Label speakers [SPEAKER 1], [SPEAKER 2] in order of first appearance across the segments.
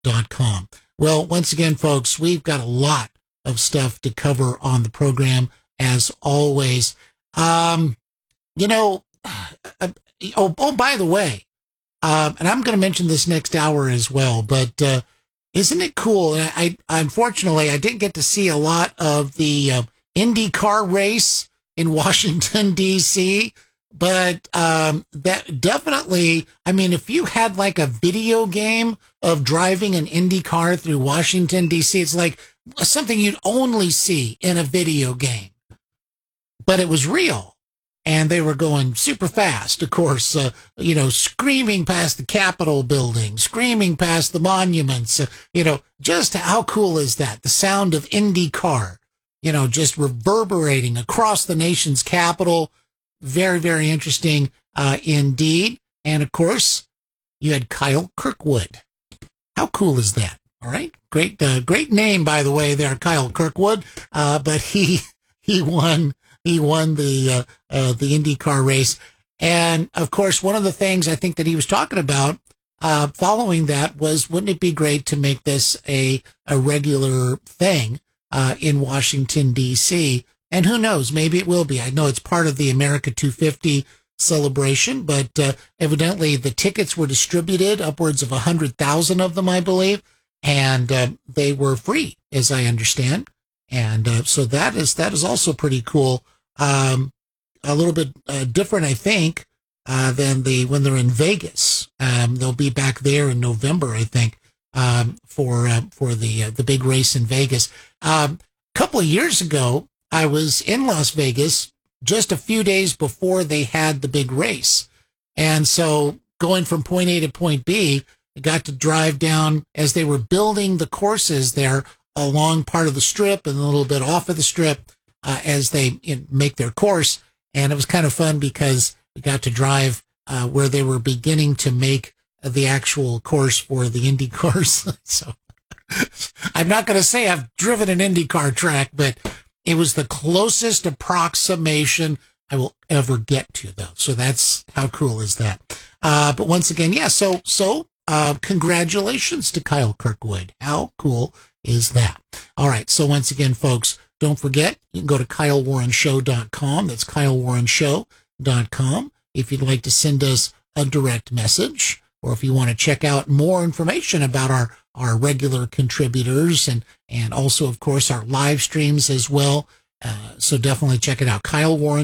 [SPEAKER 1] Well, once again, folks, we've got a lot of stuff to cover on the program, as always. You know, by the way, and I'm going to mention this next hour as well, but isn't it cool? Unfortunately, I didn't get to see a lot of the IndyCar race in Washington, D.C., but that definitely, I mean, if you had like a video game of driving an Indy car through Washington, D.C., it's like something you'd only see in a video game. But it was real. And they were going super fast, of course, screaming past the Capitol building, screaming past the monuments. Just how cool is that? The sound of Indy car, just reverberating across the nation's capital. Very, very interesting indeed. And of course, you had Kyle Kirkwood. How cool is that? All right. Great name, by the way, there, Kyle Kirkwood. But he won the IndyCar race. And of course, one of the things I think that he was talking about following that was, wouldn't it be great to make this a regular thing in Washington, D.C.? And who knows, maybe it will be. I know it's part of the America 250 celebration, but evidently the tickets were distributed, upwards of 100,000 of them, I believe, and they were free, as I understand. And so that is also pretty cool. A little bit different, I think, than when they're in Vegas. They'll be back there in November, I think, for the big race in Vegas. A couple of years ago, I was in Las Vegas just a few days before they had the big race. And so going from point A to point B, I got to drive down as they were building the courses there along part of the strip and a little bit off of the strip as they make their course. And it was kind of fun because we got to drive where they were beginning to make the actual course for the Indy cars. So I'm not going to say I've driven an IndyCar track, but it was the closest approximation I will ever get to, though. So that's how cool is that. But once again, yeah, so congratulations to Kyle Kirkwood. How cool is that? All right. So once again, folks, don't forget, you can go to KyleWarrenShow.com. That's KyleWarrenShow.com. If you'd like to send us a direct message, or if you want to check out more information about our regular contributors and also, of course, our live streams as well. So definitely check it out,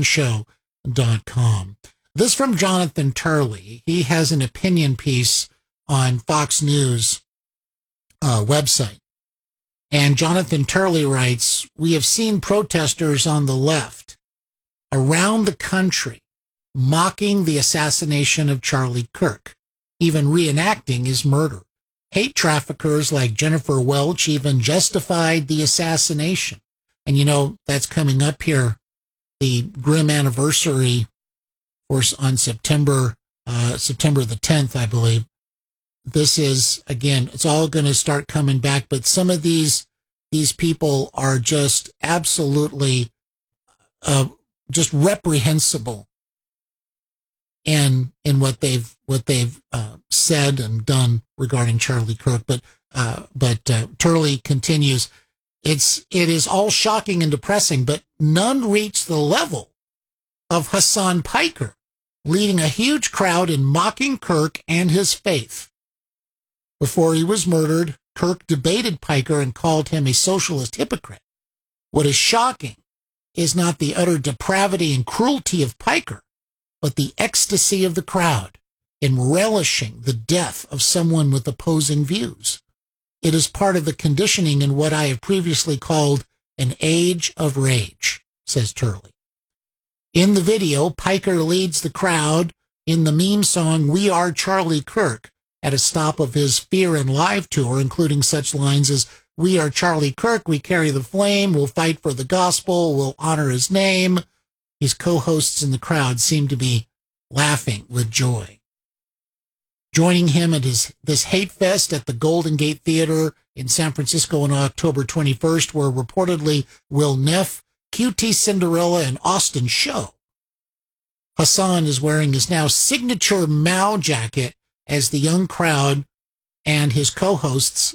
[SPEAKER 1] KyleWarrenShow.com. This from Jonathan Turley. He has an opinion piece on Fox News website. And Jonathan Turley writes, "We have seen protesters on the left around the country mocking the assassination of Charlie Kirk, even reenacting his murder. Hate traffickers like Jennifer Welch even justified the assassination." And that's coming up here, the grim anniversary, of course, on September the 10th, I believe. This is, again, it's all going to start coming back, but some of these people are just absolutely just reprehensible in what they've said and done regarding Charlie Kirk. But Turley continues, it is all shocking and depressing, but none reach the level of Hassan Piker leading a huge crowd in mocking Kirk and his faith. Before he was murdered, Kirk debated Piker and called him a socialist hypocrite. What is shocking is not the utter depravity and cruelty of Piker, but the ecstasy of the crowd in relishing the death of someone with opposing views. It is part of the conditioning in what I have previously called an age of rage, says Turley. In the video, Piker leads the crowd in the meme song We Are Charlie Kirk at a stop of his Fear and Live tour, including such lines as, "We are Charlie Kirk, we carry the flame, we'll fight for the gospel, we'll honor his name." His co-hosts in the crowd seem to be laughing with joy. Joining him at this hate fest at the Golden Gate Theater in San Francisco on October 21st were reportedly Will Neff, QT Cinderella, and Austin Show. Hassan is wearing his now signature Mao jacket as the young crowd and his co-hosts